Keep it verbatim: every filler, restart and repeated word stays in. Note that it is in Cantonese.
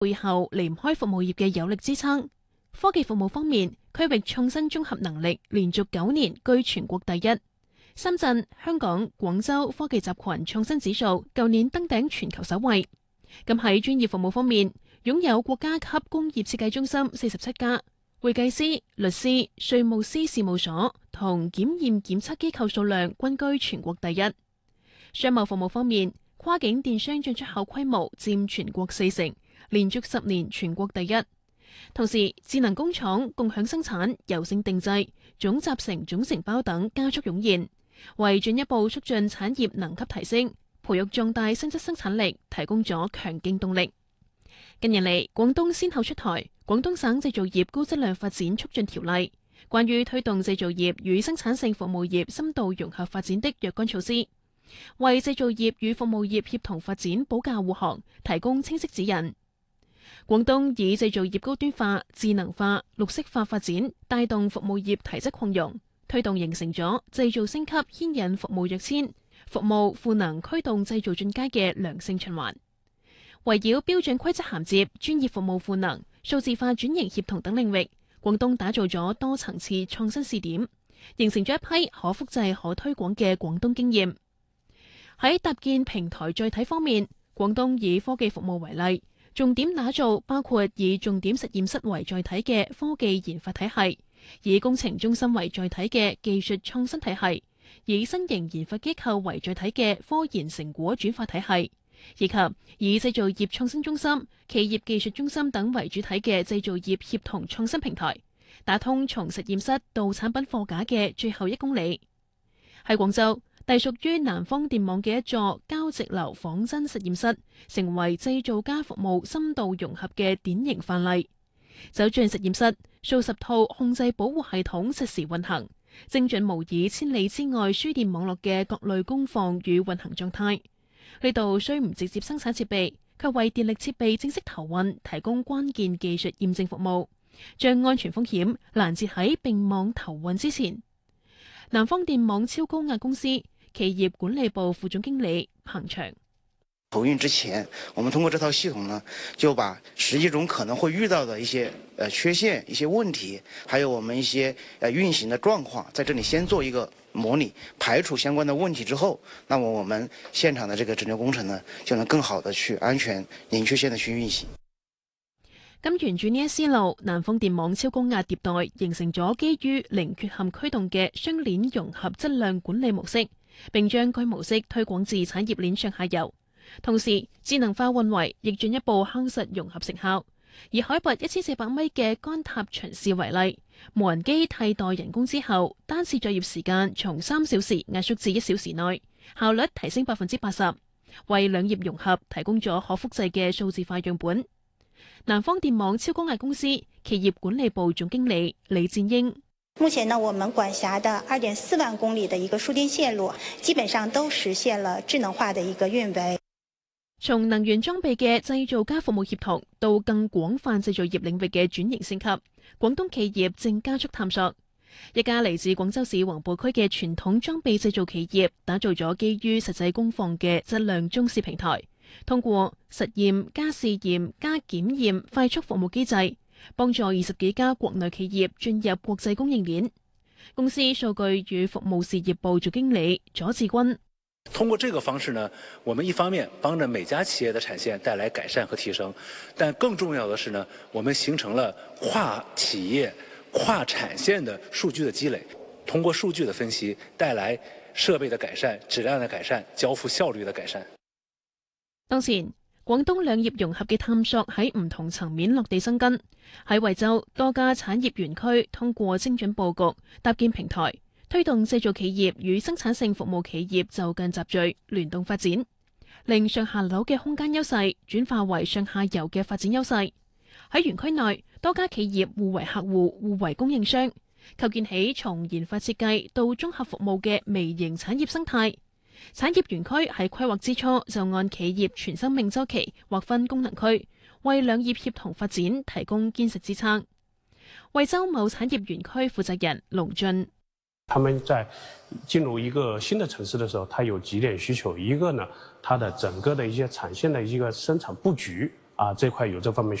背後離唔開服務業嘅有力支撐。科技服務方面，區域創新綜合能力連續九年居全國第一。深圳、香港、廣州科技集群創新指數舊年登頂全球首位。咁喺專業服務方面，擁有國家級工業設計中心四十七家，會計師、律師、稅務師事務所同檢驗檢測機構數量均居全國第一。商貿服務方面，跨境電商進出口規模佔全國四成，連續十年全國第一。同時，智能工廠、共享生產、柔性定製、總集成、總承包等加速湧現，為進一步促進產業能級提升、培育壯大新質生產力提供咗強勁動力。近年嚟，廣東先後出台《廣東省製造業高質量發展促進條例》，關於推動製造業與生產性服務業深度融合發展的若干措施，為製造業與服務業協同發展保駕護航提供清晰指引。廣東以製造業高端化、智能化、綠色化發展，帶動服務業提質擴容，推動形成咗製造升級牽引服務躍遷、服務賦能驅動製造進階嘅良性循環。圍繞標準規則銜接、專業服務賦能、數字化轉型協同等領域，廣東打造咗多層次創新試點，形成咗一批可複製、可推廣嘅廣東經驗。喺搭建平台載體方面，廣東以科技服務為例，重點打造包括以重點實驗室為載體嘅科技研發體系，以工程中心為載體嘅技術創新體系，以新型研發機構為載體嘅科研成果轉化體系，以及以製造業創新中心、企業技術中心等為主體嘅製造業協同創新平台，打通從實驗室到產品貨架嘅最後一公里。喺廣州，隸屬於南方電網嘅一座交直流仿真實驗室，成為製造加服務深度融合嘅典型範例。走進實驗室，數十套控制保護系統實時運行，精準模擬千里之外輸電網絡嘅各類工況與運行狀態。呢度雖唔直接生產設備，卻為電力設備正式投運提供關鍵技術驗證服務，將安全風險攔截喺並網投運之前。南方電網超高壓公司企業管理部副總經理彭翔： 投運之前，我們通過這套系統呢，就把實際中可能會遇到的一些呃缺陷、一些問題，還有我們一些呃運行的狀況，在這裡先做一個模擬，排除相關的問題之後，那麼我們現場的這個整流工程呢，就能更好的去安全、零缺陷的去運行。 咁沿住呢一思路，南方電網超高壓迭代形成咗基於零缺陷驅動嘅雙鏈融合質量管理模式，並將該模式推廣至產業鏈上下游。同時，智能化運維亦進一步夯實融合成效。以海拔一千四百米嘅乾塔巡視為例，無人機替代人工之後，單次作業時間從三小時壓縮至一小時內，效率提升百分之八十，為兩業融合提供咗可複製嘅數字化樣本。南方電網超高壓公司企業管理部總經理李戰英： 目前呢，我們管轄的二點四萬公里的一個輸電線路，基本上都實現了智能化的一個運維。 從能源裝備嘅製造加服務協同到更廣泛製造業領域嘅轉型升級，廣東企業正加速探索。一家嚟自廣州市黃埔區嘅傳統裝備製造企業，打造咗基於實際工況嘅質量中試平台，通過實驗加試驗加檢驗快速服務機制，幫助二十幾家國內企業進入國際供應鏈。公司數據與服務事業部總經理左志軍： 通過這個方式呢，我們一方面幫着每家企業的產線帶來改善和提升，但更重要的是呢，我們形成了跨企業、跨產線的數據的積累，通過數據的分析，帶來設備的改善、質量的改善、交付效率的改善。 當前，廣東兩業融合嘅探索喺唔同層面落地生根。喺惠州，多家產業園區通過精準佈局、搭建平台，推動製造企業與生產性服務企業就近集聚、聯動發展，令上下樓嘅空間優勢轉化為上下游嘅發展優勢。喺園區內，多家企業互為客戶、互為供應商，構建起從研發設計到綜合服務嘅微型產業生態。產業園區喺規劃之初就按企業全生命週期劃分功能區，為兩業協同發展提供堅實支撐。惠州某產業園區負責人龍俊： 他們在進入一個新的城市的時候，它有幾點需求，一個呢，它的整個的一些產線的一個生產佈局啊这块有这方面。